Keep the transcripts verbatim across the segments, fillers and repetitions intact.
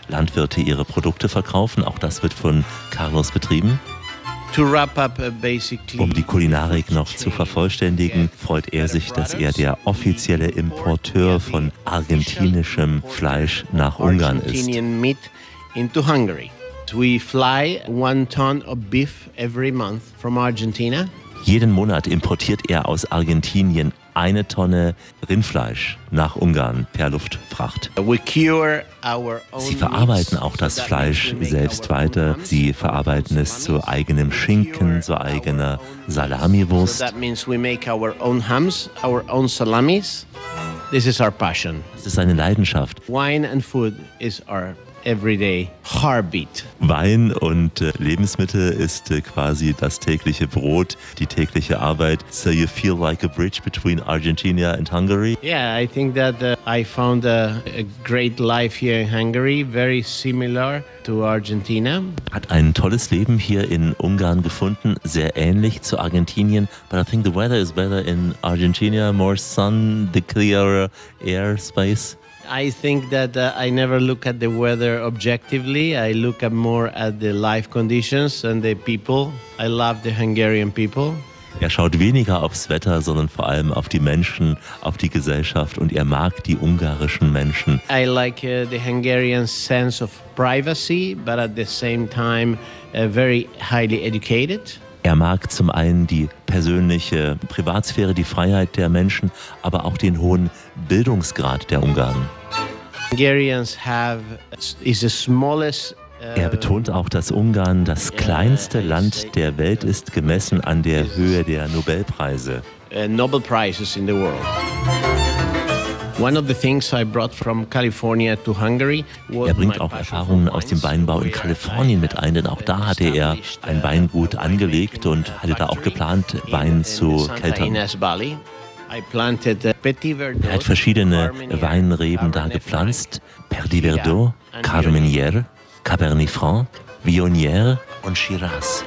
Landwirte ihre Produkte verkaufen. Auch das wird von Carlos betrieben. Um die Kulinarik noch zu vervollständigen, freut er sich, dass er der offizielle Importeur von argentinischem Fleisch nach Ungarn ist. We fly one ton of beef every month from Argentina. Jeden Monat importiert er aus Argentinien eine Tonne Rindfleisch nach Ungarn per Luftfracht. Sie verarbeiten auch das Fleisch selbst weiter. Sie verarbeiten es zu eigenem Schinken, zu eigener Salamiwurst. That means we make our own hams, our own salamis. This is our passion. Das ist eine Leidenschaft. Wine and food is our everyday heartbeat. Wein und äh, Lebensmittel ist äh, quasi das tägliche Brot, die tägliche Arbeit. So you feel like a bridge between Argentina and Hungary? Yeah, I think that uh, I found a, a great life here in Hungary, very similar to Argentina. Hat ein tolles Leben hier in Ungarn gefunden, sehr ähnlich zu Argentinien. But I think the weather is better in Argentina, more sun, the clearer air space. I think that uh, I never look at the weather objectively. I look at more at the life conditions and the people. I love the Hungarian people. Er schaut weniger aufs Wetter, sondern vor allem auf die Menschen, auf die Gesellschaft, und er mag die ungarischen Menschen. I like uh, the Hungarian sense of privacy, but at the same time uh, very highly educated. Er mag zum einen die persönliche Privatsphäre, die Freiheit der Menschen, aber auch den hohen Bildungsgrad der Ungarn. Hungarians have is the smallest. Er betont auch, dass Ungarn das kleinste Land der Welt ist, gemessen an der Höhe der Nobelpreise. Nobel Prizes in the world. One of the things I brought from California to Hungary was. Er bringt auch Erfahrungen aus dem Weinbau in Kalifornien mit ein, denn auch da hatte er ein Weingut angelegt und hatte da auch geplant, Wein zu keltern. Er hat verschiedene Weinreben da gepflanzt: Perdi Verdot, Carmenère, Cabernet Franc, Viognier und Shiraz.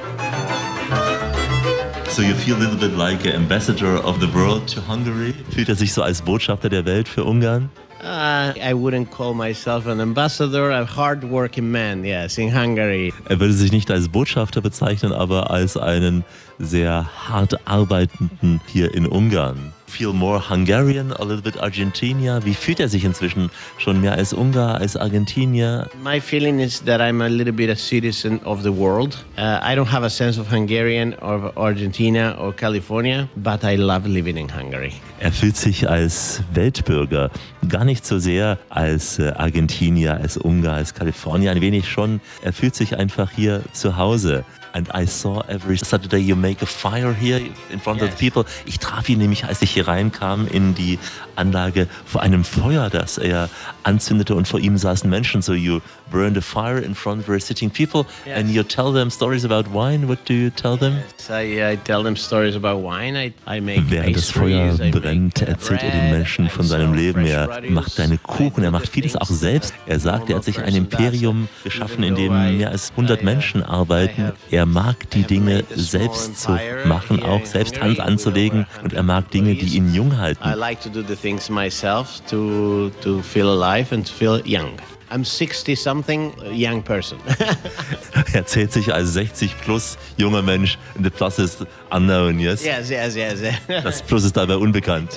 So you feel a little bit like an ambassador of the world to Hungary? Fühlt er sich so als Botschafter der Welt für Ungarn? Uh, I wouldn't call myself an ambassador, a hard-working man, yes, in Hungary. Er würde sich nicht als Botschafter bezeichnen, aber als einen sehr hart arbeitenden hier in Ungarn. Feel more Hungarian, a little bit Argentina. Wie fühlt er sich inzwischen? Schon mehr als Ungar, als Argentinier? My feeling is that I'm a little bit a citizen of the world. Uh, I don't have a sense of Hungarian or Argentina or California, but I love living in Hungary. Er fühlt sich als Weltbürger, gar nicht so sehr als äh, Argentinier, als Ungar, als Kalifornier, ein wenig schon. Er fühlt sich einfach hier zu Hause. And I saw every Saturday you make a fire here in front yes. of the people. Ich traf ihn nämlich, als ich hier reinkam in die Anlage, vor einem Feuer, das er anzündete, und vor ihm saßen Menschen. So you burned a fire in front of where sitting people, yes. and you tell them stories about wine. What do you tell them? Yes, I, I tell them stories about wine. I, I make Während das Feuer brennt, erzählt er den Menschen von seinem Leben. Er macht seine Kuchen, er macht vieles auch selbst. Er sagt, er hat sich ein Imperium geschaffen, in dem mehr als hundert Menschen arbeiten. Er mag die Dinge selbst zu machen, auch selbst Hand anzulegen, und er mag Dinge, die ihn jung halten. I like to do the things myself to to feel alive and to feel young. I'm sixty something young person. Er zählt sich als sechzig plus junger Mensch. The plus is unknown, yes? Yes, yes, yes. Das Plus ist dabei unbekannt.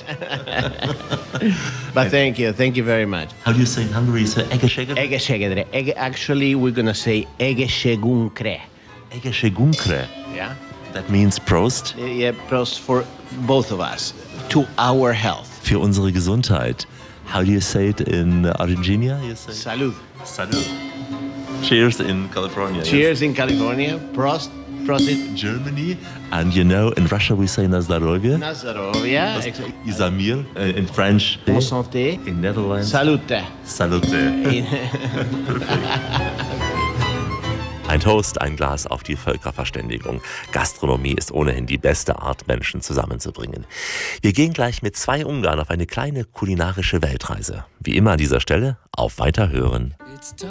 But thank you, thank you very much. How do you say in Hungary? So egesegedre? Egesegedre. Actually, we're gonna say egesegunkre. Egesegunkre. Yeah. That means Prost. Yeah, Prost for both of us, to our health. Für unsere Gesundheit. How do you say it in Argentina? You say Salud. Salud. Cheers in California. Cheers yes. in California. Prost. Prost in Germany. And you know, in Russia we say Na zdrowie. Na zdrowie. Izamir. In French. Bon santé. In Netherlands. Salute. Salute. Ein Toast, ein Glas auf die Völkerverständigung. Gastronomie ist ohnehin die beste Art, Menschen zusammenzubringen. Wir gehen gleich mit zwei Ungarn auf eine kleine kulinarische Weltreise. Wie immer an dieser Stelle, auf Weiterhören.